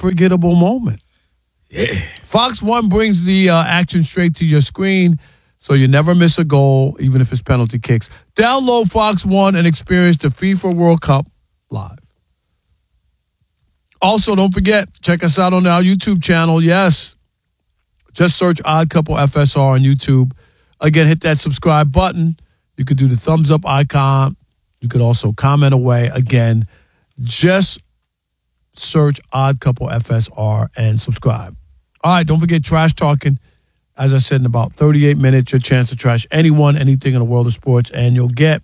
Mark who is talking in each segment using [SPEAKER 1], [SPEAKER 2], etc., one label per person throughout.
[SPEAKER 1] unforgettable moment.
[SPEAKER 2] Yeah.
[SPEAKER 1] Fox 1 brings the action straight to your screen, so you never miss a goal, even if it's penalty kicks. Download Fox 1 and experience the FIFA World Cup live. Also, don't forget, check us out on our YouTube channel. Yes, just search Odd Couple FSR on YouTube. Again, hit that subscribe button. You could do the thumbs up icon. You could also comment away. Again, just search Odd Couple FSR and subscribe. All right, don't forget Trash Talking. As I said, in about 38 minutes, your chance to trash anyone, anything in the world of sports, and you'll be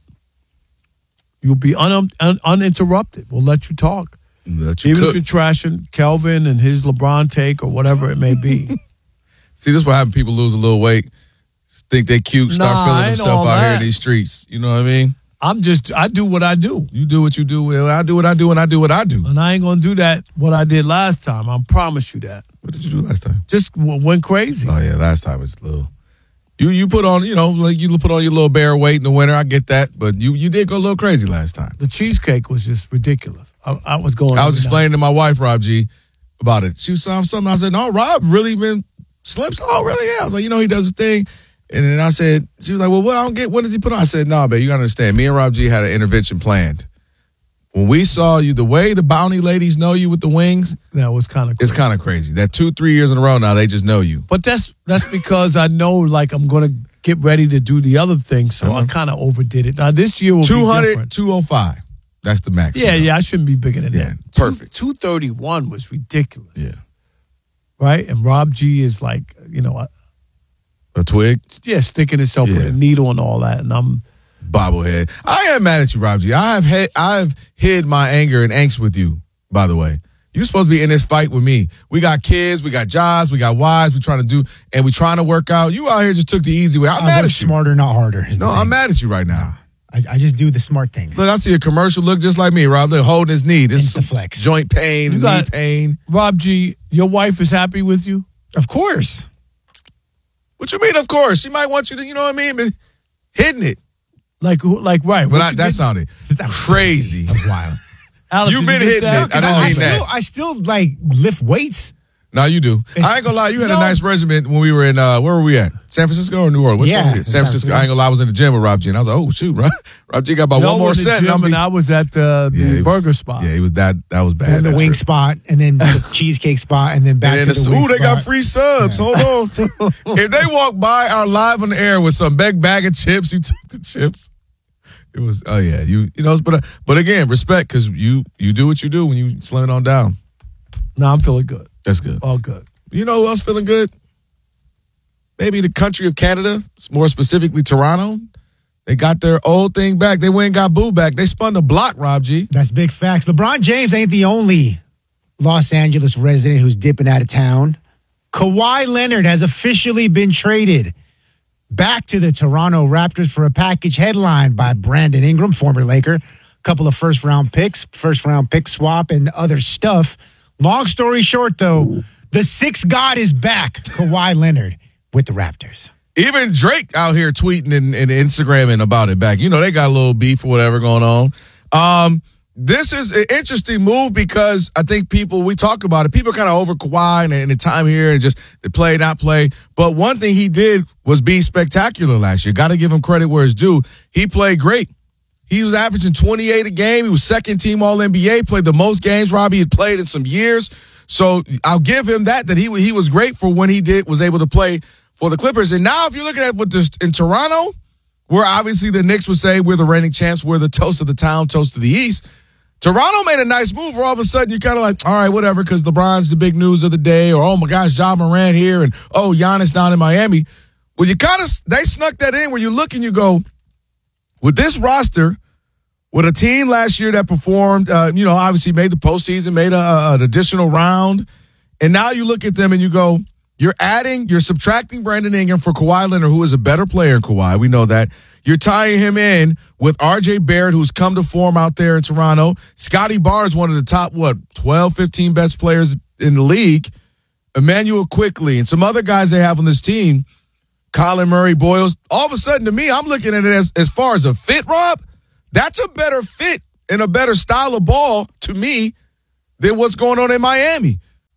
[SPEAKER 1] uninterrupted. We'll let you talk. Even if you're trashing Kelvin and his LeBron take or whatever it may be.
[SPEAKER 2] See, this is what happens. People lose a little weight, think they cute, start feeling themselves out here in these streets. You know what I mean?
[SPEAKER 1] I do what I do.
[SPEAKER 2] You do what you do. I do what I do, and I do what I do.
[SPEAKER 1] And I ain't going to do what I did last time. I promise you that.
[SPEAKER 2] What did you do last time?
[SPEAKER 1] Just went crazy.
[SPEAKER 2] Oh, yeah, last time was a little. You put on, like you put on your little bear weight in the winter. I get that. But you did go a little crazy last time.
[SPEAKER 1] The cheesecake was just ridiculous. I was
[SPEAKER 2] explaining to my wife, Rob G, about it. She was saying something. I said, no, Rob really been slim. Oh, really? Yeah. I was like, he does his thing. And then I said, she was like, well, what I don't get, what does he put on? I said, no, babe, you got to understand. Me and Rob G had an intervention planned. When we saw you, the way the bounty ladies know you with the wings.
[SPEAKER 1] That was kind of crazy.
[SPEAKER 2] It's kind of crazy. That 2-3 years in a row now, they just know you.
[SPEAKER 1] But that's because I know, like, I'm going to get ready to do the other thing, so I kind of overdid it. Now, this year will
[SPEAKER 2] 200,
[SPEAKER 1] be different.
[SPEAKER 2] 205. That's the max.
[SPEAKER 1] Yeah, I shouldn't be bigger than that.
[SPEAKER 2] Perfect.
[SPEAKER 1] 231 was ridiculous.
[SPEAKER 2] Yeah.
[SPEAKER 1] Right? And Rob G is like,
[SPEAKER 2] a twig?
[SPEAKER 1] Yeah, sticking himself with a needle and all that. And I'm
[SPEAKER 2] bobblehead. I am mad at you, Rob G. I've hid my anger and angst with you, by the way. You're supposed to be in this fight with me. We got kids, we got jobs, we got wives, we're trying to work out. You out here just took the easy way. I'm mad at you.
[SPEAKER 3] Smarter, not harder.
[SPEAKER 2] No, I'm mad at you right now.
[SPEAKER 3] I just do the smart things.
[SPEAKER 2] Look, I see a commercial look just like me, Rob. Look, holding his knee. This is some
[SPEAKER 3] flex.
[SPEAKER 2] Joint pain, knee pain.
[SPEAKER 1] Rob G, your wife is happy with you?
[SPEAKER 3] Of course.
[SPEAKER 2] What you mean, of course? She might want you to, but hitting it.
[SPEAKER 1] Like right.
[SPEAKER 2] But that sounded crazy.
[SPEAKER 3] Wild.
[SPEAKER 1] Alex,
[SPEAKER 2] you've been hitting it. I didn't mean that.
[SPEAKER 3] I still lift weights.
[SPEAKER 2] No, you do. I ain't gonna lie. You had a nice regimen when we were in, where were we at? San Francisco or New Orleans? San Francisco. I ain't gonna lie. I was in the gym with Rob G. And I was like, oh, shoot, Rob G got about one more set.
[SPEAKER 1] And I was at the burger spot.
[SPEAKER 2] Yeah, he was that was bad.
[SPEAKER 3] And the wing spot, and then the cheesecake spot, and then back to the wing spot.
[SPEAKER 2] They got free subs. Yeah. Hold on. If they walk by our live on the air with some big bag of chips, you took the chips. It was, but again, respect, because you do what you do when you slim it on down.
[SPEAKER 1] No, I'm feeling good.
[SPEAKER 2] That's good.
[SPEAKER 1] All good.
[SPEAKER 2] You know who else feeling good? Maybe the country of Canada, more specifically Toronto. They got their old thing back. They went and got Boo back. They spun the block, Rob G.
[SPEAKER 3] That's big facts. LeBron James ain't the only Los Angeles resident who's dipping out of town. Kawhi Leonard has officially been traded back to the Toronto Raptors for a package headlined by Brandon Ingram, former Laker, a couple of first-round pick swap, and other stuff. Long story short, though, the sixth god is back, Kawhi Leonard, with the Raptors.
[SPEAKER 2] Even Drake out here tweeting and Instagramming about it back. They got a little beef or whatever going on. This is an interesting move because I think we talk about it. People are kind of over Kawhi and the time here and just the play, not play. But one thing he did was be spectacular last year. Got to give him credit where it's due. He played great. He was averaging 28 a game. He was second team All-NBA, played the most games Robbie had played in some years. So I'll give him that he was great for when he was able to play for the Clippers. And now if you're looking at in Toronto, where obviously the Knicks would say we're the reigning champs, we're the toast of the town, toast of the East. Toronto made a nice move where all of a sudden you're kind of like, all right, whatever, because LeBron's the big news of the day, or, oh, my gosh, Ja Morant here, and, oh, Giannis down in Miami. Well, they snuck that in where you look and you go, with this roster, with a team last year that performed, obviously made the postseason, made an additional round, and now you look at them and you go, you're subtracting Brandon Ingram for Kawhi Leonard, who is a better player than Kawhi. We know that. You're tying him in with R.J. Barrett, who's come to form out there in Toronto. Scotty Barnes, one of the top, 12, 15 best players in the league. Emmanuel Quickley and some other guys they have on this team. Colin Murray, Boyles. All of a sudden, to me, I'm looking at it as far as a fit, Rob. That's a better fit and a better style of ball to me than what's going on in Miami.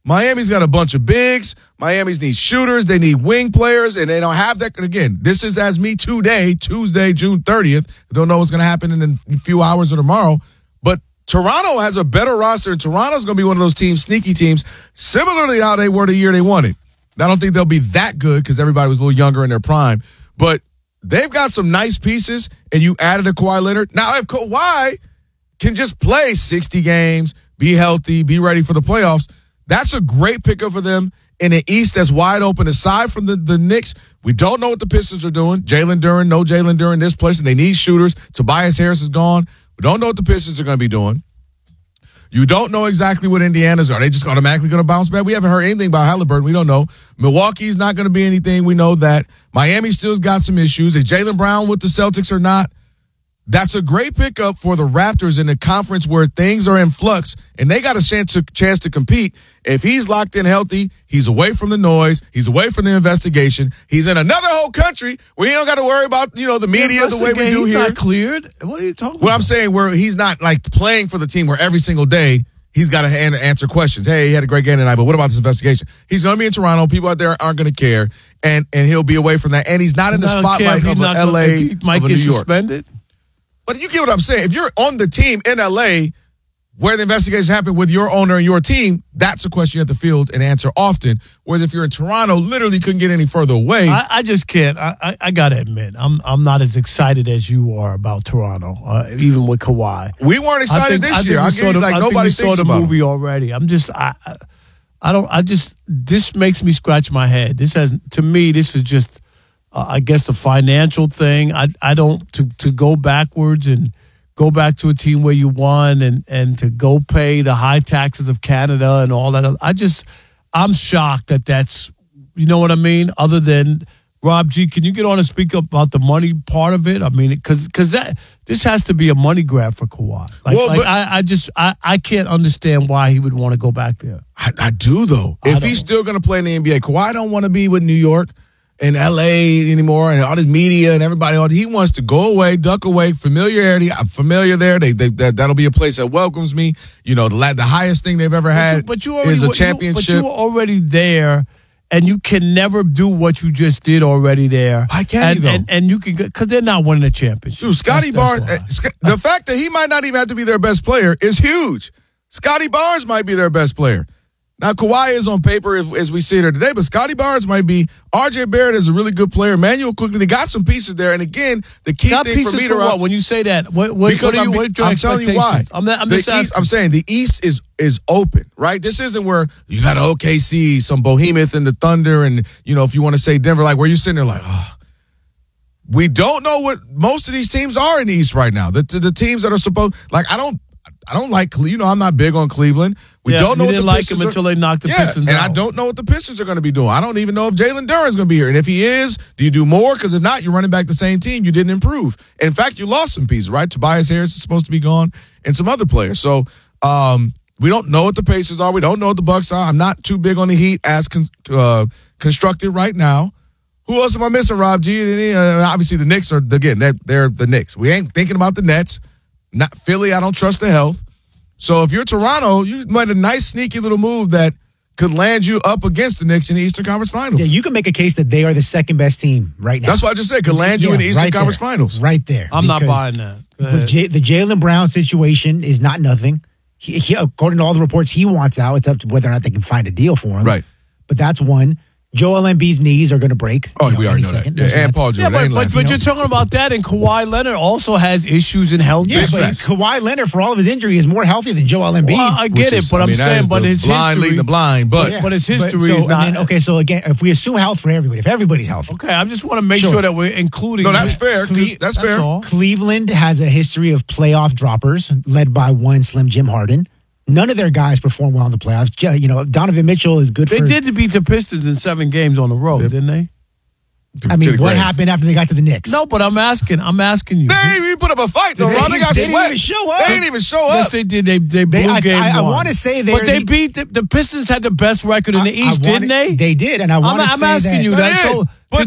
[SPEAKER 2] Miami's got a bunch of bigs. Miami's need shooters. They need wing players, and they don't have that. And again, this is as me today, Tuesday, June 30th. I don't know what's going to happen in a few hours or tomorrow. But Toronto has a better roster, and Toronto's going to be one of those teams, sneaky teams, similarly to how they were the year they won it. I don't think they'll be that good because everybody was a little younger in their prime. But they've got some nice pieces, and you added a Kawhi Leonard. Now, if Kawhi can just play 60 games, be healthy, be ready for the playoffs, that's a great pickup for them in an East that's wide open. Aside from the Knicks, we don't know what the Pistons are doing. Jalen Duren, no Jalen Duren this place, and they need shooters. Tobias Harris is gone. We don't know what the Pistons are going to be doing. You don't know exactly what Indiana's are. They just automatically going to bounce back? We haven't heard anything about Halliburton. We don't know. Milwaukee's not going to be anything. We know that. Miami still's got some issues. Is Jaylen Brown with the Celtics or not? That's a great pickup for the Raptors in a conference where things are in flux, and they got a chance to compete. If he's locked in healthy, he's away from the noise, he's away from the investigation, he's in another whole country where he don't got to worry about, the media the way we do
[SPEAKER 1] he's
[SPEAKER 2] here.
[SPEAKER 1] Not cleared. What are you talking about?
[SPEAKER 2] Well, I'm saying where he's not like playing for the team where every single day he's got to answer questions. Hey, he had a great game tonight, but what about this investigation? He's going to be in Toronto. People out there aren't going to care, and he'll be away from that. And he's not in the spotlight of L.A.
[SPEAKER 1] He might
[SPEAKER 2] of
[SPEAKER 1] get
[SPEAKER 2] New York.
[SPEAKER 1] Suspended.
[SPEAKER 2] But you get what I'm saying. If you're on the team in L.A. where the investigation happened with your owner and your team, that's a question you have to field and answer often. Whereas if you're in Toronto, literally couldn't get any further away.
[SPEAKER 1] I just can't. I got to admit, I'm not as excited as you are about Toronto, even with Kawhi.
[SPEAKER 2] We weren't excited this year. I get like nobody thinks
[SPEAKER 1] saw the
[SPEAKER 2] about
[SPEAKER 1] movie already. I'm just this makes me scratch my head. This is just I guess a financial thing. I don't to go backwards and go back to a team where you won and to go pay the high taxes of Canada and all that. I'm shocked that's, you know what I mean? Other than Rob G, can you get on and speak up about the money part of it? I mean, because this has to be a money grab for Kawhi. I can't understand why he would want to go back there.
[SPEAKER 2] I do though. If he's still going to play in the NBA, Kawhi don't want to be with New York and LA anymore, and all this media and everybody. He wants to go away, duck away, familiarity. I'm familiar there. That'll be a place that welcomes me. The highest thing they've ever had is a championship.
[SPEAKER 1] But you were already there, and you can never do what you just did already there.
[SPEAKER 2] Why can't he though?
[SPEAKER 1] And you can, because they're not winning a championship.
[SPEAKER 2] Dude, Scotty Barnes. The fact that he might not even have to be their best player is huge. Scotty Barnes might be their best player. Now, Kawhi is on paper as we see it here today, but Scotty Barnes might be. R.J. Barrett is a really good player. Emmanuel Quickly, they got some pieces there. And again, the key thing for me to
[SPEAKER 1] what? When you say that,
[SPEAKER 2] I'm telling you why. I'm saying the East is open, right? This isn't where you got OKC, some behemoth and the Thunder, and if you want to say Denver, like where you're sitting there like, oh. We don't know what most of these teams are in the East right now. The teams that are supposed, like I don't like, I'm not big on Cleveland. We don't know what the Pistons
[SPEAKER 1] them until they knock the Pistons out.
[SPEAKER 2] And I don't know what the Pistons are going to be doing. I don't even know if Jalen Duren's going to be here. And if he is, do you do more? Because if not, you're running back the same team. You didn't improve. And in fact, you lost some pieces, right? Tobias Harris is supposed to be gone and some other players. So we don't know what the Pacers are. We don't know what the Bucks are. I'm not too big on the Heat as constructed right now. Who else am I missing, Rob G? Obviously, the Knicks are, again, they're the Knicks. We ain't thinking about the Nets. Not Philly, I don't trust the health. So if you're Toronto, you made a nice, sneaky little move that could land you up against the Knicks in the Eastern Conference Finals.
[SPEAKER 3] Yeah, you can make a case that they are the second best team right now.
[SPEAKER 2] That's what I just said. Could land you in the Eastern Conference Finals.
[SPEAKER 3] Right there.
[SPEAKER 1] I'm not buying that.
[SPEAKER 3] With the Jaylen Brown situation is not nothing. He, according to all the reports, he wants out. It's up to whether or not they can find a deal for him.
[SPEAKER 2] Right.
[SPEAKER 3] But that's one. Joel Embiid's knees are going to break.
[SPEAKER 2] Oh, we already know that. Yeah, and Paul George.
[SPEAKER 1] But you're talking about that, and Kawhi Leonard also has issues in health.
[SPEAKER 3] Yeah, but Kawhi Leonard, for all of his injury, is more healthy than Joel Embiid.
[SPEAKER 1] Well, I get it, but I'm saying, but his
[SPEAKER 2] blind
[SPEAKER 1] history
[SPEAKER 2] leading the blind, but
[SPEAKER 1] his history is not.
[SPEAKER 3] So again, if we assume health for everybody, if everybody's healthy,
[SPEAKER 1] okay, I just want to make sure that we're including.
[SPEAKER 2] No, that's fair. That's fair.
[SPEAKER 1] All.
[SPEAKER 3] Cleveland has a history of playoff droppers, led by one Slim Jim Harden. None of their guys perform well in the playoffs. Donovan Mitchell is good.
[SPEAKER 1] They did beat the Pistons in 7 games on the road, didn't they?
[SPEAKER 3] I mean, what happened after they got to the Knicks?
[SPEAKER 1] No, but I'm asking you.
[SPEAKER 2] They didn't even put up a fight, though, Ron. They got swept.
[SPEAKER 3] They didn't even show up.
[SPEAKER 2] They didn't even show up.
[SPEAKER 1] Yes, they did. They blew game one.
[SPEAKER 3] I want to say
[SPEAKER 1] but they beat the Pistons. Had the best record in the East, didn't they?
[SPEAKER 3] They did, and I'm
[SPEAKER 1] asking you that. So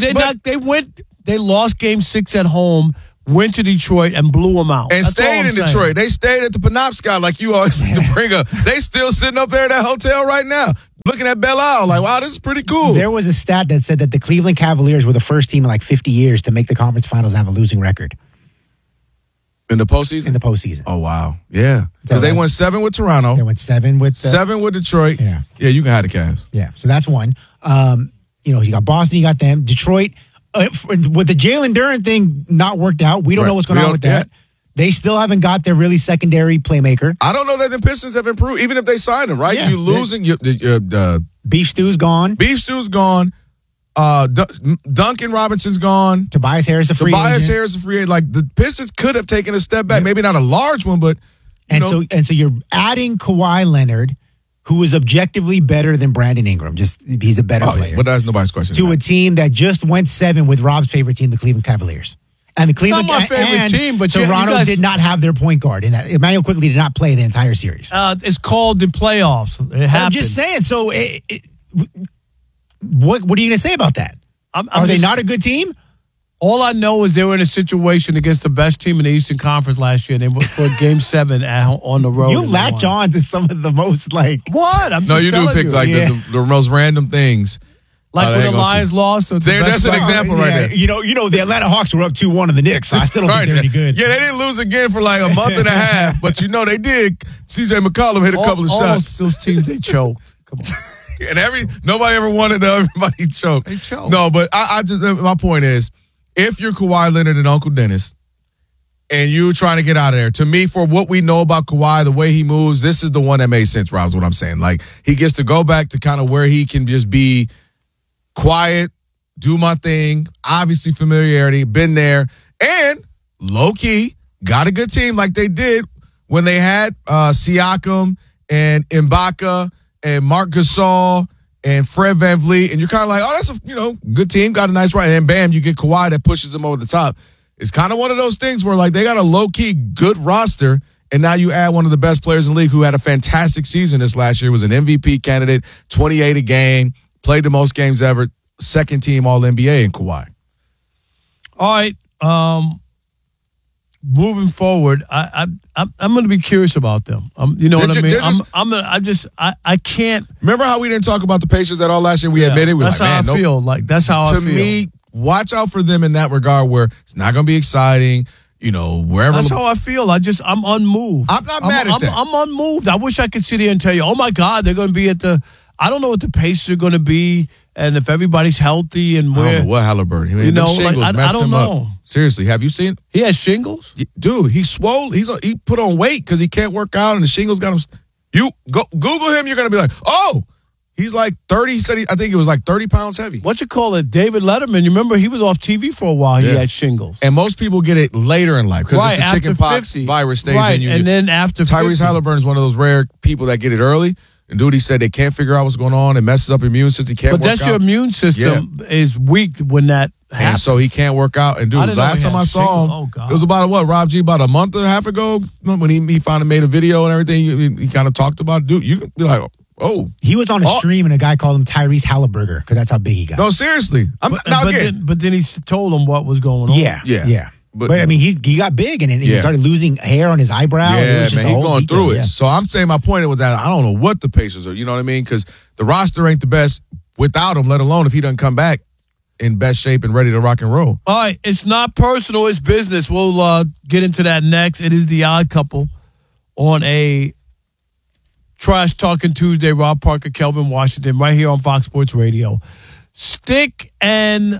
[SPEAKER 1] they lost Game 6 at home. Went to Detroit and blew them out.
[SPEAKER 2] And stayed in Detroit. They stayed at the Penobscot like you always like to bring up. They still sitting up there in that hotel right now. looking at Belle like, wow, this is pretty cool.
[SPEAKER 3] There was a stat that said that the Cleveland Cavaliers were the first team in like 50 years to make the conference finals and have a losing record.
[SPEAKER 2] In the postseason?
[SPEAKER 3] In the postseason.
[SPEAKER 2] Oh, wow. Yeah. Because they went 7 with Toronto.
[SPEAKER 3] They went 7 with...
[SPEAKER 2] 7 with Detroit.
[SPEAKER 3] Yeah.
[SPEAKER 2] Yeah, you can have the Cavs.
[SPEAKER 3] Yeah, so that's one. You got Boston, you got them. Detroit, with the Jalen Duren thing not worked out, we don't know what's going on with that. They still haven't got their really secondary playmaker.
[SPEAKER 2] I don't know that the Pistons have improved, even if they signed him, right?
[SPEAKER 3] Yeah.
[SPEAKER 2] You losing...
[SPEAKER 3] Beef Stew's gone.
[SPEAKER 2] Beef Stew's gone. Duncan Robinson's gone.
[SPEAKER 3] Tobias Harris a free agent.
[SPEAKER 2] Harris a free agent. Like, the Pistons could have taken a step back. Maybe not a large one, but...
[SPEAKER 3] So you're adding Kawhi Leonard, who is objectively better than Brandon Ingram. Just he's a better player.
[SPEAKER 2] But that's nobody's question.
[SPEAKER 3] To a team that just went 7 with Rob's favorite team, the Cleveland Cavaliers. And the Cleveland
[SPEAKER 1] Not my favorite team, but
[SPEAKER 3] Toronto
[SPEAKER 1] you guys,
[SPEAKER 3] did not have their point guard. And Emmanuel Quickley did not play the entire series.
[SPEAKER 1] It's called the playoffs. It happens.
[SPEAKER 3] I'm just saying. So, what are you going to say about that? Are they not a good team?
[SPEAKER 1] All I know is they were in a situation against the best team in the Eastern Conference last year. They went for Game 7 on the road.
[SPEAKER 3] You latch on to some of the most
[SPEAKER 1] what?
[SPEAKER 2] You do pick the most random things.
[SPEAKER 1] Like when the Lions lost.
[SPEAKER 2] That's an example right there.
[SPEAKER 3] You know, the Atlanta Hawks were up 2-1 in the Knicks. So I still don't think they're any good.
[SPEAKER 2] Yeah, they didn't lose again for like a month and a half, but they did. CJ McCollum hit a couple of shots.
[SPEAKER 1] Those teams, they choked. Come on.
[SPEAKER 2] And nobody ever wanted everybody choked.
[SPEAKER 1] They choked.
[SPEAKER 2] No, but I just my point is, if you're Kawhi Leonard and Uncle Dennis, and you're trying to get out of there, to me, for what we know about Kawhi, the way he moves, this is the one that made sense, Rob, is what I'm saying. Like, he gets to go back to kind of where he can just be quiet, do my thing, obviously familiarity, been there, and low-key got a good team like they did when they had Siakam and Ibaka and Marc Gasol and Fred VanVleet, and you're kind of like, oh, that's a good team, got a nice run, and then bam, you get Kawhi that pushes them over the top. It's kind of one of those things where, like, they got a low-key good roster, and now you add one of the best players in the league who had a fantastic season this last year, was an MVP candidate, 28 a game, played the most games ever, second team All-NBA in Kawhi.
[SPEAKER 1] All right. Moving forward, I'm going to be curious about them. You know what I mean? I can't.
[SPEAKER 2] Remember how we didn't talk about the Pacers at all last year? We admitted.
[SPEAKER 1] That's how I feel. Like, that's how I feel.
[SPEAKER 2] To me, watch out for them in that regard where it's not going to be exciting. Wherever.
[SPEAKER 1] That's how I feel. I'm unmoved.
[SPEAKER 2] I'm not mad at that.
[SPEAKER 1] I'm unmoved. I wish I could sit here and tell you, oh my God, they're going to be at the. I don't know what the Pacers are going to be, and if everybody's healthy and where.
[SPEAKER 2] I don't know what Halliburton. I don't know. Up. Seriously, have you seen?
[SPEAKER 1] He has shingles?
[SPEAKER 2] Dude, he's swole. He put on weight because he can't work out, and the shingles got him. You go Google him, you're going to be like, oh, he's like 30. He said I think it was like 30 pounds heavy.
[SPEAKER 1] What you call it? David Letterman. You remember he was off TV for a while. He had shingles.
[SPEAKER 2] And most people get it later in life because it's the chickenpox virus stays in you.
[SPEAKER 1] And then after
[SPEAKER 2] Tyrese Halliburton is one of those rare people that get it early. And dude, he said they can't figure out what's going on. It messes up your immune system. But
[SPEAKER 1] that's your immune system is weak when that happens.
[SPEAKER 2] And so he can't work out. And dude, last time I saw him, it was about Rob G, about a month and a half ago when he finally made a video and everything. He kind of talked about it. Dude, you can be like, oh.
[SPEAKER 3] He was on a stream and a guy called him Tyrese Halliburger because that's how big he got.
[SPEAKER 2] No, seriously.
[SPEAKER 1] But then he told him what was going on.
[SPEAKER 3] Yeah. But I mean, he got big and he started losing hair on his eyebrow.
[SPEAKER 2] Yeah, man, he's going through it. So I'm saying my point was that I don't know what the Pacers are. You know what I mean? Because the roster ain't the best without him, let alone if he doesn't come back in best shape and ready to rock and roll.
[SPEAKER 1] All right, it's not personal, it's business. We'll get into that next. It is The Odd Couple on a Trash Talking Tuesday. Rob Parker, Kelvin Washington, right here on Fox Sports Radio. Stick and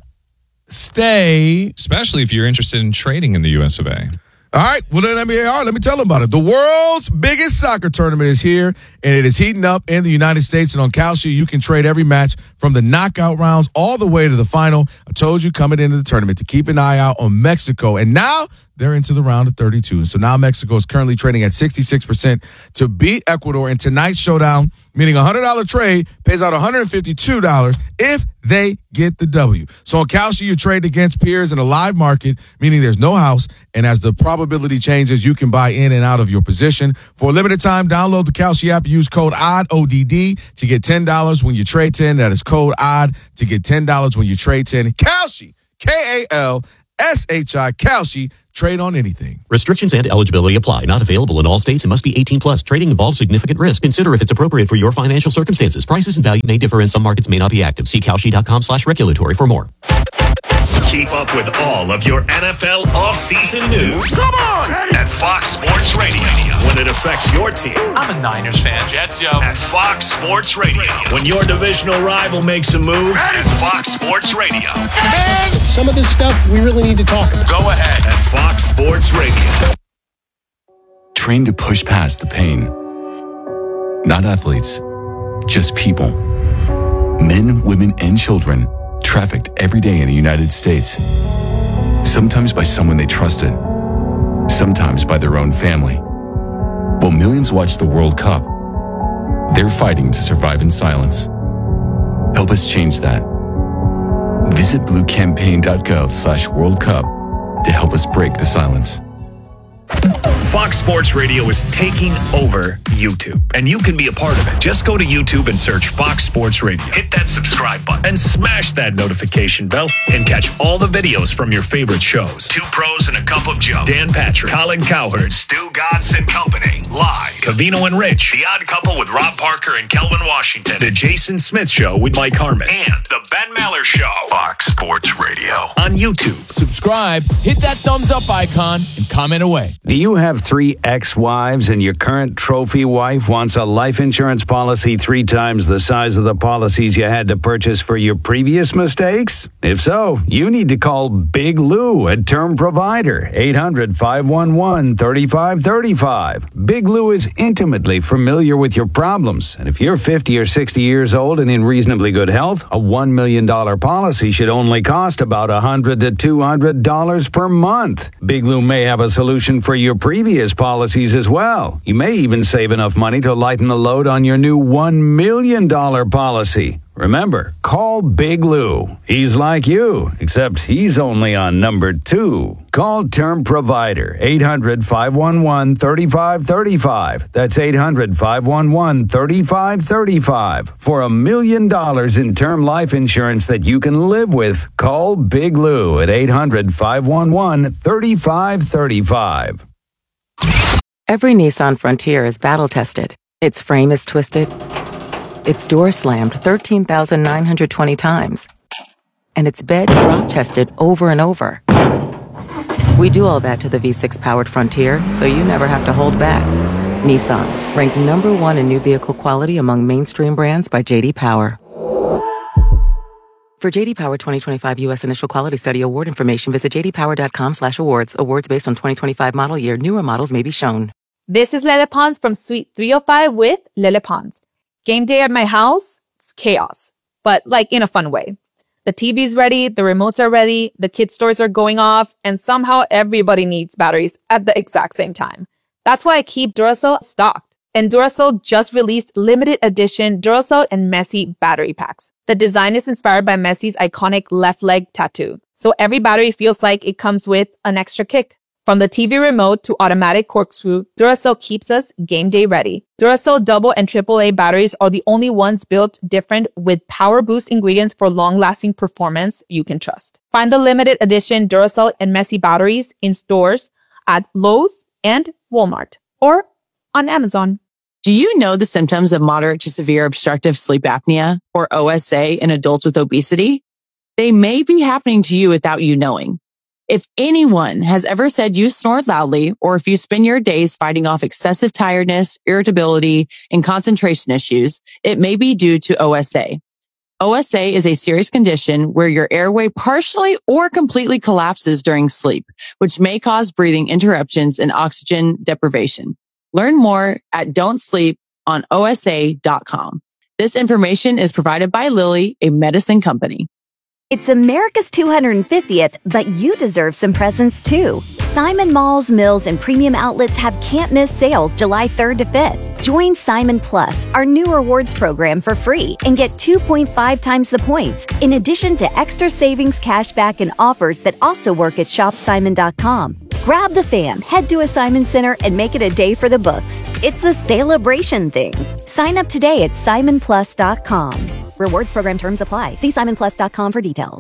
[SPEAKER 1] stay.
[SPEAKER 4] Especially if you're interested in trading in the US of A.
[SPEAKER 2] All right, well then let me tell them about it. The world's biggest soccer tournament is here, and it is heating up in the United States. And on Kalshi, you can trade every match from the knockout rounds all the way to the final. I told you coming into the tournament to keep an eye out on Mexico, and now they're into the round of 32. So now Mexico is currently trading at 66% to beat Ecuador in tonight's showdown, meaning a $100 trade pays out $152 if they get the W. So on Kalshi, you trade against peers in a live market, meaning there's no house, and as the probability changes, you can buy in and out of your position. For a limited time, download the Kalshi app, use code ODD, ODD, to get $10 when you trade 10. That is code ODD to get $10 when you trade 10. Kalshi, Kalshi, Kalshi. trade on anything.
[SPEAKER 5] Restrictions and eligibility apply. Not available in all states and must be 18 plus. Trading involves significant risk. Consider if it's appropriate for your financial circumstances. Prices and value may differ and some markets may not be active. See Kalshi.com/regulatory for more.
[SPEAKER 6] Keep up with all of your NFL offseason news. Come on! At Fox Sports Radio. When it affects your team.
[SPEAKER 7] I'm a Niners fan. Jets, yo.
[SPEAKER 6] At Fox Sports Radio. When your divisional rival makes a move. At Fox Sports Radio.
[SPEAKER 8] And some of this stuff we really need to talk about.
[SPEAKER 6] Go ahead. At Fox Sports Radio.
[SPEAKER 9] Trained to push past the pain. Not athletes, just people. Men, women, and children trafficked every day in the United States. Sometimes by someone they trusted, sometimes by their own family. While millions watch the World Cup, they're fighting to survive in silence. Help us change that. Visit bluecampaign.gov/World Cup to help us break the silence.
[SPEAKER 6] Fox Sports Radio is taking over YouTube, and you can be a part of it. Just go to YouTube and search Fox Sports Radio. Hit that subscribe button and smash that notification bell and catch all the videos from your favorite shows. Two Pros and a Cup of Joe, Dan Patrick, Colin Cowherd, Stu Godson Company, Live, Covino and Rich, The Odd Couple with Rob Parker and Kelvin Washington, The Jason Smith Show with Mike Harmon, and The Ben Maller Show. Fox Sports Radio on YouTube.
[SPEAKER 10] Subscribe, hit that thumbs up icon, and comment away.
[SPEAKER 11] Do you have 3 ex-wives and your current trophy wife wants a life insurance policy 3 times the size of the policies you had to purchase for your previous mistakes? If so, you need to call Big Lou at Term Provider, 800-511-3535. Big Lou is intimately familiar with your problems, and if you're 50 or 60 years old and in reasonably good health, a $1 million policy should only cost about $100 to $200 per month. Big Lou may have a solution for your previous policies as well. You may even save enough money to lighten the load on your new $1 million policy. Remember, call Big Lou. He's like you, except he's only on number 2. Call Term Provider, 800-511-3535. That's 800-511-3535. For $1 million in term life insurance that you can live with, call Big Lou at 800-511-3535.
[SPEAKER 12] Every Nissan Frontier is battle-tested. Its frame is twisted. Its door slammed 13,920 times. And its bed drop-tested over and over. We do all that to the V6-powered Frontier, so you never have to hold back. Nissan, ranked number 1 in new vehicle quality among mainstream brands by J.D. Power. For J.D. Power 2025 U.S. Initial Quality Study award information, visit jdpower.com/awards. Awards based on 2025 model year. Newer models may be shown.
[SPEAKER 13] This is Lele Pons from Suite 305 with Lele Pons. Game day at my house, it's chaos, but like in a fun way. The TV's ready, the remotes are ready, the kids' toys are going off, and somehow everybody needs batteries at the exact same time. That's why I keep Duracell stocked. And Duracell just released limited edition Duracell and Messi battery packs. The design is inspired by Messi's iconic left leg tattoo. So every battery feels like it comes with an extra kick. From the TV remote to automatic corkscrew, Duracell keeps us game day ready. Duracell double and AAA batteries are the only ones built different with power boost ingredients for long-lasting performance you can trust. Find the limited edition Duracell and Messi batteries in stores at Lowe's and Walmart or on Amazon.
[SPEAKER 14] Do you know the symptoms of moderate to severe obstructive sleep apnea, or OSA, in adults with obesity? They may be happening to you without you knowing. If anyone has ever said you snore loudly, or if you spend your days fighting off excessive tiredness, irritability, and concentration issues, it may be due to OSA. OSA is a serious condition where your airway partially or completely collapses during sleep, which may cause breathing interruptions and oxygen deprivation. Learn more at don'tsleeponosa.com. This information is provided by Lilly, a medicine company.
[SPEAKER 15] It's America's 250th, but you deserve some presents too. Simon Malls, Mills, and Premium Outlets have can't-miss sales July 3rd to 5th. Join Simon Plus, our new rewards program, for free and get 2.5 times the points, in addition to extra savings, cashback, and offers that also work at shopsimon.com. Grab the fam, head to a Simon Center, and make it a day for the books. It's a celebration thing. Sign up today at simonplus.com. Rewards program terms apply. See simonplus.com for details.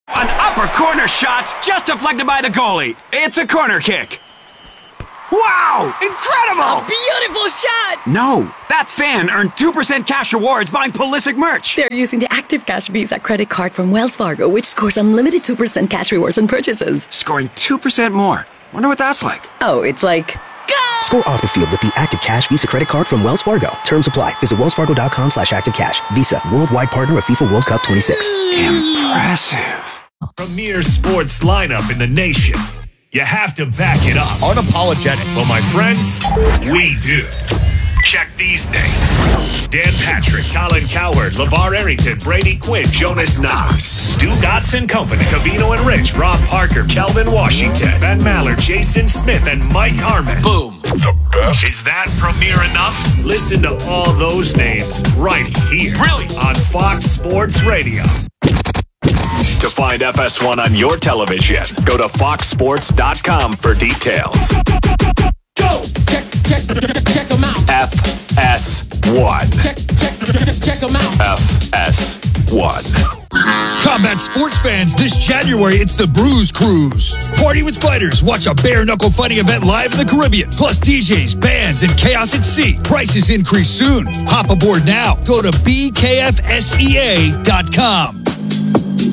[SPEAKER 16] An upper corner shot's just deflected by the goalie. It's a corner kick. Wow! Incredible!
[SPEAKER 17] Beautiful shot!
[SPEAKER 16] No, that fan earned 2% cash rewards buying Pulisic merch.
[SPEAKER 17] They're using the Active Cash Visa credit card from Wells Fargo, which scores unlimited 2% cash rewards on purchases.
[SPEAKER 16] Scoring 2% more. Wonder what that's like.
[SPEAKER 17] Oh, it's like... Go!
[SPEAKER 18] Score off the field with the Active Cash Visa credit card from Wells Fargo. Terms apply. Visit wellsfargo.com/activecash. Visa, worldwide partner of FIFA World Cup 26.
[SPEAKER 16] Impressive.
[SPEAKER 6] Premier sports lineup in the nation. You have to back it up.
[SPEAKER 2] Unapologetic.
[SPEAKER 6] Well, my friends, we do. Check these names. Dan Patrick, Colin Cowherd, LeVar Arrington, Brady Quinn, Jonas Knox, Stu Dotson Company, Cavino and Rich, Rob Parker, Kelvin Washington, Ben Maller, Jason Smith, and Mike Harmon.
[SPEAKER 7] Boom.
[SPEAKER 6] The best. Is that premier enough? Listen to all those names right here.
[SPEAKER 7] Really?
[SPEAKER 6] On Fox Sports Radio. To find FS1 on your television, go to foxsports.com for details.
[SPEAKER 10] Go! Check them out.
[SPEAKER 6] FS1.
[SPEAKER 10] Check them out.
[SPEAKER 6] FS1.
[SPEAKER 19] Combat sports fans, this January it's the Bruise Cruise. Party with fighters, watch a bare-knuckle fighting event live in the Caribbean. Plus DJs, bands, and chaos at sea. Prices increase soon. Hop aboard now. Go to BKFSEA.com.